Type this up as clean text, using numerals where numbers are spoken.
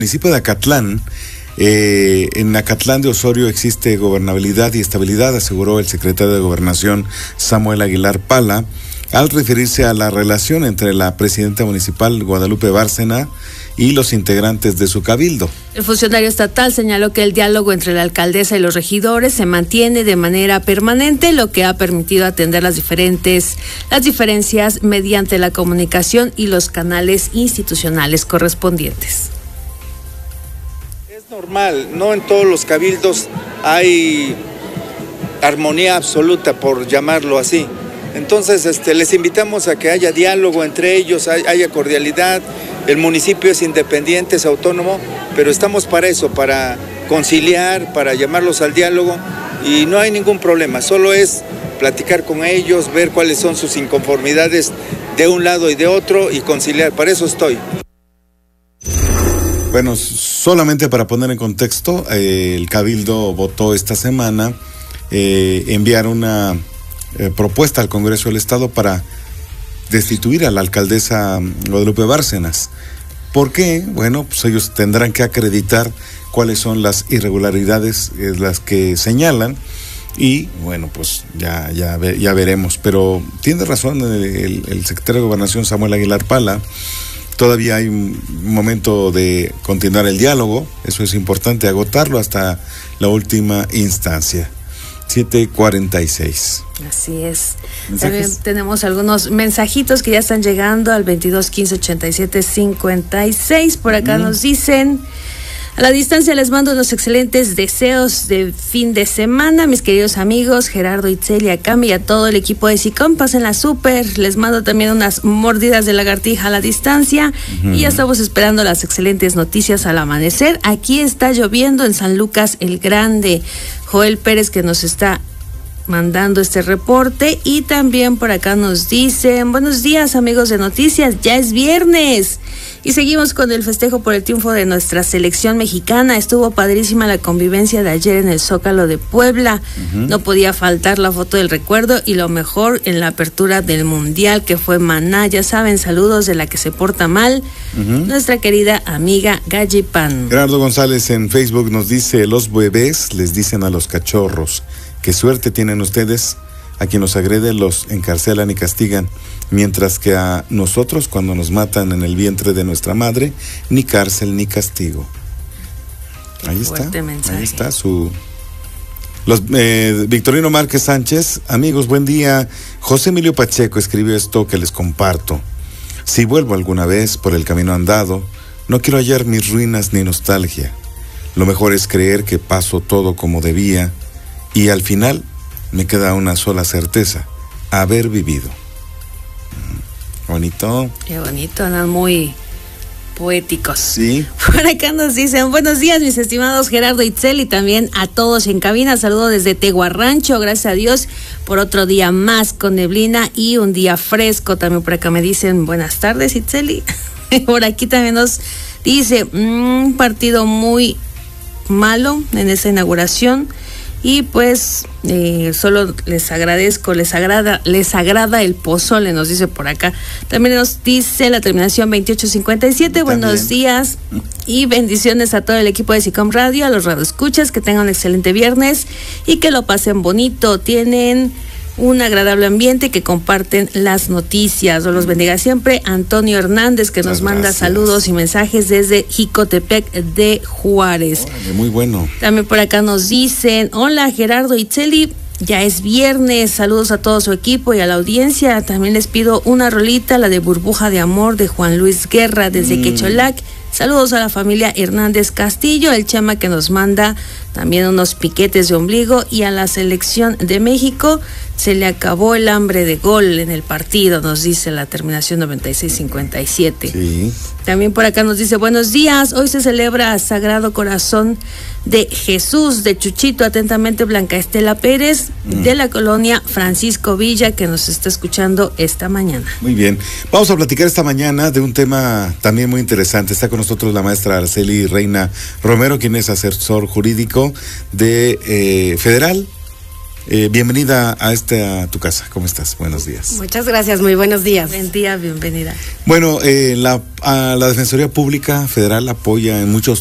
Municipio de Acatlán, en Acatlán de Osorio existe gobernabilidad y estabilidad, aseguró el secretario de Gobernación Samuel Aguilar Pala, al referirse a la relación entre la presidenta municipal Guadalupe Bárcena y los integrantes de su cabildo. El funcionario estatal señaló que el diálogo entre la alcaldesa y los regidores se mantiene de manera permanente, lo que ha permitido atender las diferencias mediante la comunicación y los canales institucionales correspondientes. Es normal, no en todos los cabildos hay armonía absoluta, por llamarlo así. Entonces, les invitamos a que haya diálogo entre ellos, haya cordialidad. El municipio es independiente, es autónomo, pero estamos para eso, para conciliar, para llamarlos al diálogo, y no hay ningún problema, solo es platicar con ellos, ver cuáles son sus inconformidades de un lado y de otro y conciliar, para eso estoy. Bueno, solamente para poner en contexto, el Cabildo votó esta semana enviar una propuesta al Congreso del Estado para destituir a la alcaldesa Guadalupe Bárcenas. ¿Por qué? Bueno, pues ellos tendrán que acreditar cuáles son las irregularidades las que señalan y bueno, pues ya veremos. Pero tiene razón el secretario de Gobernación Samuel Aguilar Pala. Todavía hay un momento de continuar el diálogo, eso es importante, agotarlo hasta la última instancia. 7:46. Así es. También tenemos algunos mensajitos que ya están llegando al 2215-8756. Por acá nos dicen: a la distancia les mando unos excelentes deseos de fin de semana, mis queridos amigos Gerardo, Itzel, Cami y a todo el equipo de SICOM. Pásenla súper. Les mando también unas mordidas de lagartija a la distancia. Y ya estamos esperando las excelentes noticias al amanecer. Aquí está lloviendo en San Lucas el Grande. Joel Pérez, que nos está mandando este reporte, y también por acá nos dicen: buenos días amigos de Noticias, ya es viernes y seguimos con el festejo por el triunfo de nuestra selección mexicana. Estuvo padrísima la convivencia de ayer en el Zócalo de Puebla. No podía faltar la foto del recuerdo y lo mejor en la apertura del Mundial, que fue Maná. Ya saben, saludos de la que se porta mal, nuestra querida amiga Gallipan. Gerardo González en Facebook nos dice: los bebés les dicen a los cachorros, qué suerte tienen ustedes, a quien los agrede los encarcelan y castigan, mientras que a nosotros, cuando nos matan en el vientre de nuestra madre, ni cárcel ni castigo. Ahí está su... Victorino Márquez Sánchez: amigos, buen día. José Emilio Pacheco escribió esto que les comparto. Si vuelvo alguna vez por el camino andado, no quiero hallar mis ruinas ni nostalgia. Lo mejor es creer que pasó todo como debía, y al final me queda una sola certeza: haber vivido. Bonito. Qué bonito, andan muy poéticos. Sí. Por acá nos dicen: buenos días mis estimados Gerardo, Itzel, y también a todos en cabina. Saludo desde Tehuarrancho, gracias a Dios por otro día más con neblina y un día fresco. También por acá me dicen: buenas tardes, Itzel. Por aquí también nos dice: un partido muy malo en esta inauguración. Y pues solo les agradezco, les agrada el pozole, nos dice por acá. También nos dice la terminación 2857, buenos días y bendiciones a todo el equipo de SICOM Radio, a los radioescuchas, que tengan un excelente viernes y que lo pasen bonito. Tienen un agradable ambiente, que comparten las noticias. Dios los bendiga siempre. Antonio Hernández, que nos manda saludos y mensajes desde Jicotepec de Juárez. Muy bueno. También por acá nos dicen: hola Gerardo, Itzeli, ya es viernes, saludos a todo su equipo y a la audiencia. También les pido una rolita, la de Burbuja de Amor de Juan Luis Guerra desde Quecholac. Saludos a la familia Hernández Castillo, el Chama, que nos manda también unos piquetes de ombligo, y a la selección de México: se le acabó el hambre de gol en el partido, nos dice la terminación 9657. Sí. También por acá nos dice: buenos días, hoy se celebra Sagrado Corazón de Jesús de Chuchito. Atentamente, Blanca Estela Pérez, de la colonia Francisco Villa, que nos está escuchando esta mañana. Muy bien, vamos a platicar esta mañana de un tema también muy interesante. Está con nosotros la maestra Araceli Reina Romero, quien es asesor jurídico de Federal bienvenida a tu casa. ¿Cómo estás? Buenos días. Muchas gracias, muy buenos días. Buen día, bienvenida. Bueno, la Defensoría Pública Federal apoya en muchos